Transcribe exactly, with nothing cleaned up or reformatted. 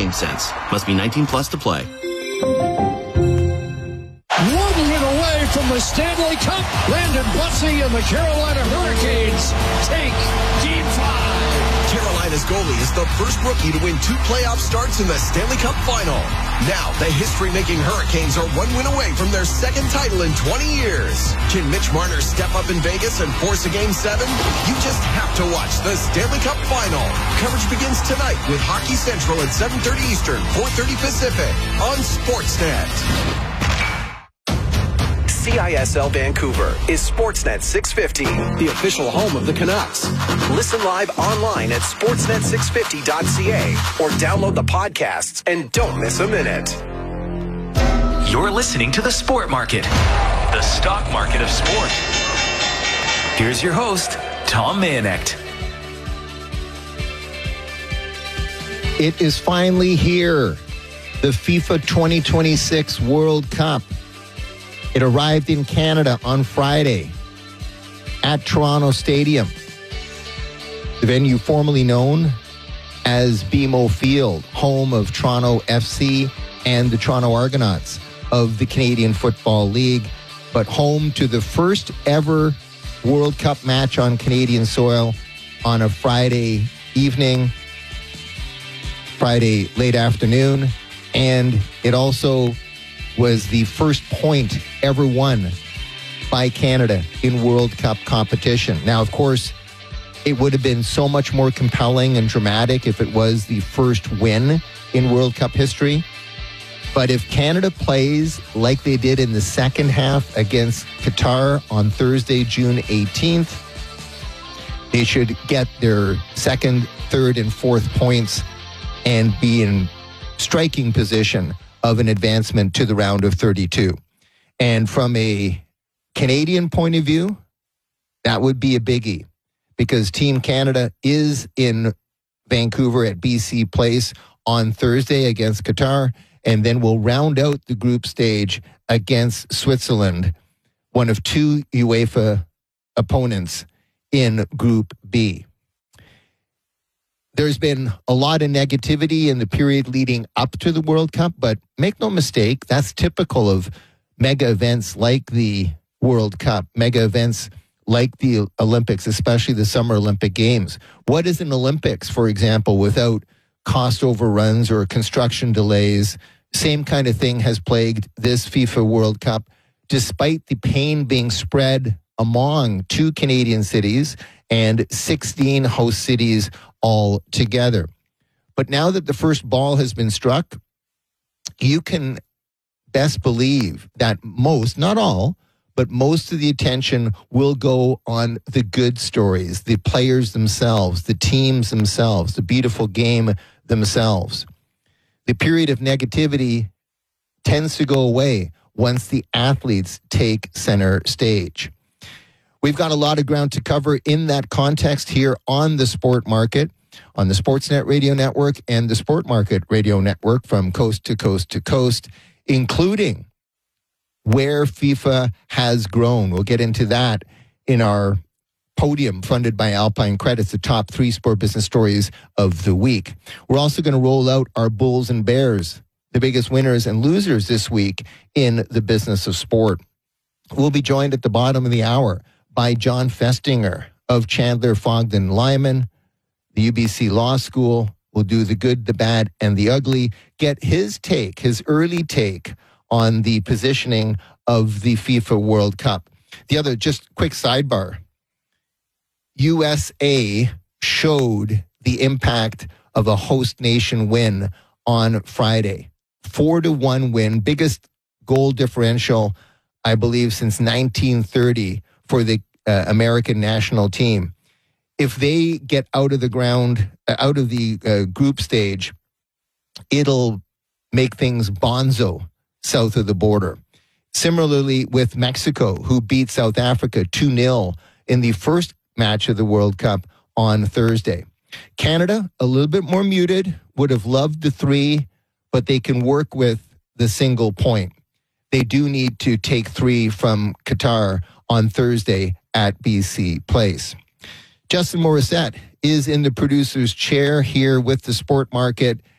game sense. Must be nineteen plus to play. One win away from the Stanley Cup. Landon Bussey and the Carolina Hurricanes take Game five. Carolina's goalie is the first rookie to win two playoff starts in the Stanley Cup Final. Now, the history-making Hurricanes are one win away from their second title in twenty years. Can Mitch Marner step up in Vegas and force a Game seven? You just have to watch the Stanley Cup Final. Coverage begins tonight with Hockey Central at seven thirty Eastern, four thirty Pacific on Sportsnet. C I S L Vancouver is Sportsnet six fifty, the official home of the Canucks. Listen live online at sportsnet six fifty dot c a or download the podcasts and don't miss a minute. You're listening to The Sport Market, the stock market of sport. Here's your host, Tom Mayenknecht. It is finally here, the FIFA twenty twenty-six World Cup. It arrived in Canada on Friday at Toronto Stadium, the venue formerly known as B M O Field, home of Toronto F C and the Toronto Argonauts of the Canadian Football League, but home to the first ever World Cup match on Canadian soil on a Friday evening, Friday late afternoon, and it also was the first point ever won by Canada in World Cup competition. Now, of course, it would have been so much more compelling and dramatic if it was the first win in World Cup history. But if Canada plays like they did in the second half against Qatar on Thursday, June eighteenth, they should get their second, third, and fourth points and be in striking position of an advancement to the round of thirty-two. And from a Canadian point of view, that would be a biggie, because Team Canada is in Vancouver at B C Place on Thursday against Qatar, and then we'll round out the group stage against Switzerland, one of two UEFA opponents in Group B. There's been a lot of negativity in the period leading up to the World Cup, but make no mistake, that's typical of mega events like the World Cup, mega events like the Olympics, especially the Summer Olympic Games. What is an Olympics, for example, without cost overruns or construction delays? Same kind of thing has plagued this FIFA World Cup, despite the pain being spread among two Canadian cities and sixteen host cities all together. But now that the first ball has been struck, you can best believe that most, not all, but most of the attention will go on the good stories, the players themselves, the teams themselves, the beautiful game themselves. The period of negativity tends to go away once the athletes take center stage. We've got a lot of ground to cover in that context here on the Sport Market, on the Sportsnet Radio Network and the Sport Market Radio Network from coast to coast to coast, including where FIFA has grown. We'll get into that in our podium funded by Alpine Credits, the top three sport business stories of the week. We're also going to roll out our Bulls and Bears, the biggest winners and losers this week in the business of sport. We'll be joined at the bottom of the hour by John Festinger of Chandler, Fogden, Lyman, the U B C Law School. We'll do the good, the bad, and the ugly. Get his take, his early take on the positioning of the FIFA World Cup. The other, just quick sidebar, U S A showed the impact of a host nation win on Friday. Four to one win, biggest goal differential, I believe, since nineteen thirty for the uh, American national team. If they get out of the ground, uh, out of the uh, group stage, it'll make things bonzo south of the border. Similarly with Mexico, who beat South Africa two nil in the first match of the World Cup on Thursday. Canada, a little bit more muted, would have loved the three, but they can work with the single point. They do need to take three from Qatar on Thursday at B C Place. Justin Morissette is in the producer's chair here with the Sport Market.